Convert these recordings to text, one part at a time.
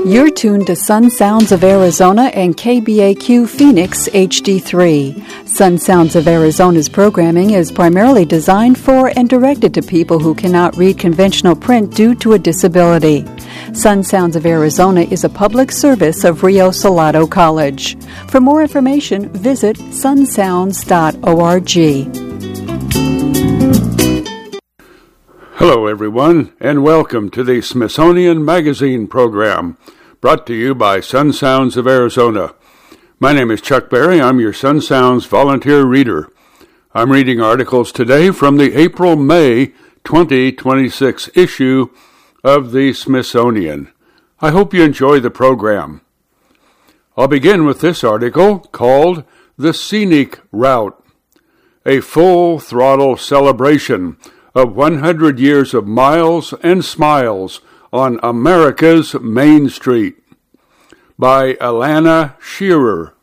You're tuned to Sun Sounds of Arizona and KBAQ Phoenix HD3. Sun Sounds of Arizona's programming is primarily designed for and directed to people who cannot read conventional print due to a disability. Sun Sounds of Arizona is a public service of Rio Salado College. For more information, visit sunsounds.org. Hello, everyone, and welcome to the Smithsonian Magazine program, brought to you by Sun Sounds of Arizona. My name is Chuck Berry. I'm your Sun Sounds volunteer reader. I'm reading articles today from the April-May 2026 issue of the Smithsonian. I hope you enjoy the program. I'll begin with this article called The Scenic Route, a full-throttle celebration of 100 years of miles and smiles on America's Main Street, by Alana Shearer.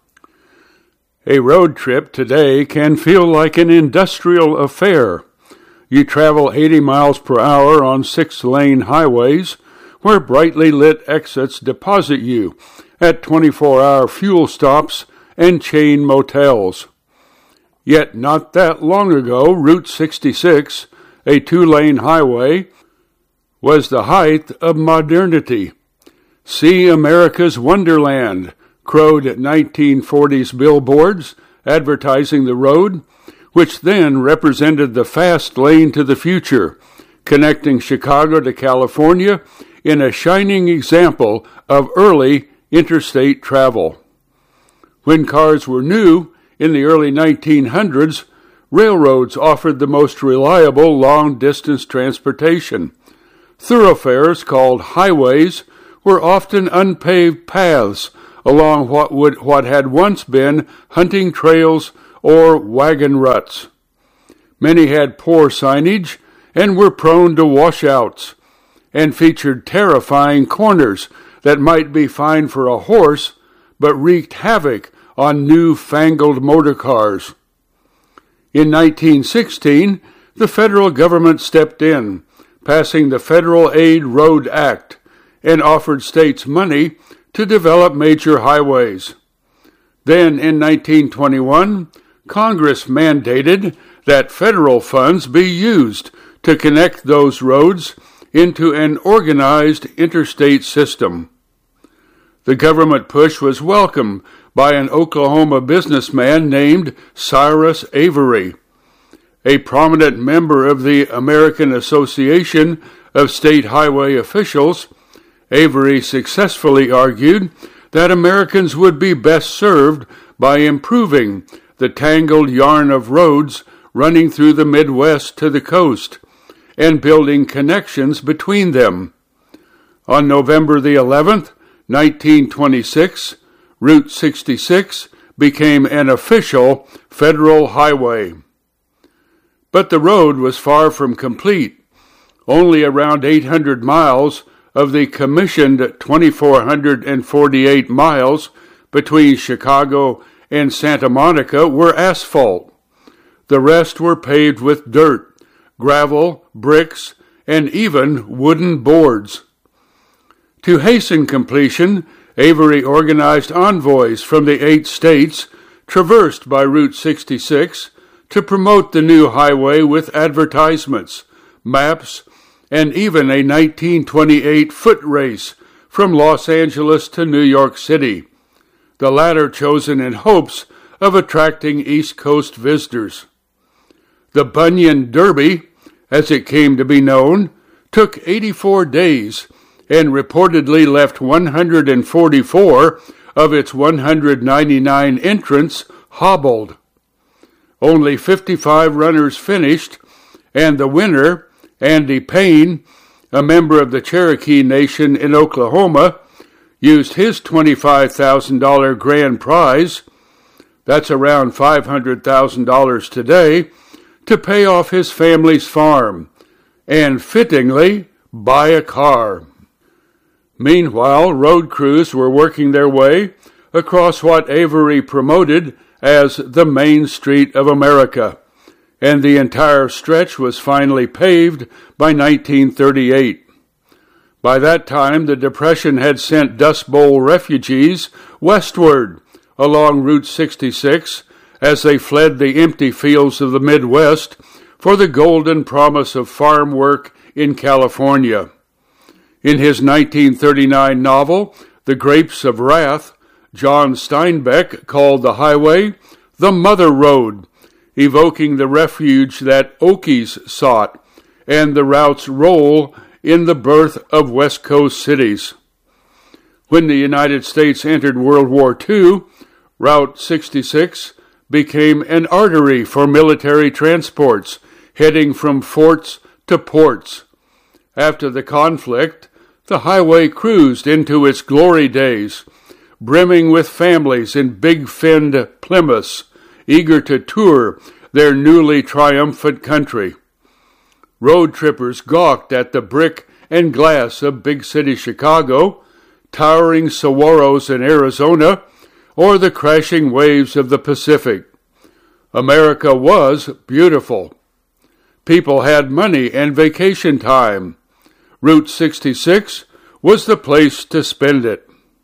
A road trip today can feel like an industrial affair. You travel 80 miles per hour on 6-lane highways, where brightly lit exits deposit you at 24-hour fuel stops and chain motels. Yet not that long ago, Route 66, a 2-lane highway, was the height of modernity. See America's Wonderland, crowed 1940s billboards advertising the road, which then represented the fast lane to the future, connecting Chicago to California in a shining example of early interstate travel. When cars were new in the early 1900s, railroads offered the most reliable long-distance transportation. Thoroughfares called highways were often unpaved paths along what had once been hunting trails or wagon ruts. Many had poor signage and were prone to washouts, and featured terrifying corners that might be fine for a horse but wreaked havoc on new-fangled motor cars. In 1916, the federal government stepped in, passing the Federal Aid Road Act, and offered states money to develop major highways. Then, in 1921, Congress mandated that federal funds be used to connect those roads into an organized interstate system. The government push was welcomed by an Oklahoma businessman named Cyrus Avery. A prominent member of the American Association of State Highway Officials, Avery successfully argued that Americans would be best served by improving the tangled yarn of roads running through the Midwest to the coast and building connections between them. On November the 11th, 1926, Route 66 became an official federal highway. But the road was far from complete. Only around 800 miles of the commissioned 2,448 miles between Chicago and Santa Monica were asphalt. The rest were paved with dirt, gravel, bricks, and even wooden boards. To hasten completion, Avery organized envoys from the 8 states traversed by Route 66 to promote the new highway with advertisements, maps, and even a 1928 foot race from Los Angeles to New York City, the latter chosen in hopes of attracting East Coast visitors. The Bunyan Derby, as it came to be known, took 84 days and reportedly left 144 of its 199 entrants hobbled. Only 55 runners finished, and the winner, Andy Payne, a member of the Cherokee Nation in Oklahoma, used his $25,000 grand prize, that's around $500,000 today, to pay off his family's farm, and fittingly, buy a car. Meanwhile, road crews were working their way across what Avery promoted as the Main Street of America, and the entire stretch was finally paved by 1938. By that time, the Depression had sent Dust Bowl refugees westward along Route 66 as they fled the empty fields of the Midwest for the golden promise of farm work in California. In his 1939 novel, The Grapes of Wrath, John Steinbeck called the highway the Mother Road, evoking the refuge that Okies sought and the route's role in the birth of West Coast cities. When the United States entered World War II, Route 66 became an artery for military transports heading from forts to ports. After the conflict, the highway cruised into its glory days, brimming with families in big-finned Plymouths, eager to tour their newly triumphant country. Road trippers gawked at the brick and glass of big city Chicago, towering saguaros in Arizona, or the crashing waves of the Pacific. America was beautiful. People had money and vacation time. Route 66 was the place to spend it.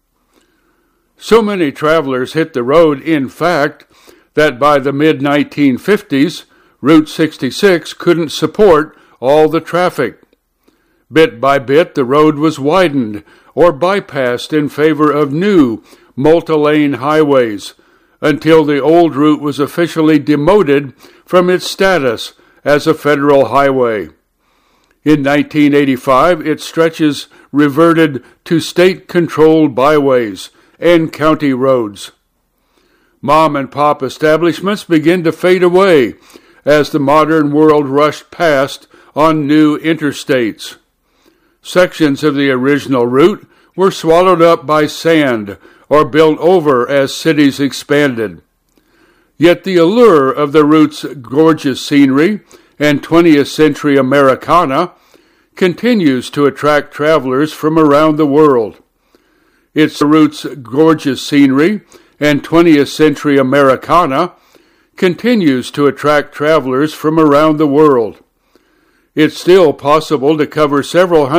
So many travelers hit the road, in fact, that by the mid-1950s, Route 66 couldn't support all the traffic. Bit by bit, the road was widened or bypassed in favor of new multi-lane highways until the old route was officially demoted from its status as a federal highway. In 1985, its stretches reverted to state-controlled byways and county roads. Mom-and-pop establishments began to fade away as the modern world rushed past on new interstates. Sections of the original route were swallowed up by sand or built over as cities expanded. Yet the allure of the route's gorgeous scenery and 20th century Americana continues to attract travelers from around the world. Its route's gorgeous scenery and 20th century Americana continues to attract travelers from around the world. It's still possible to cover several hundred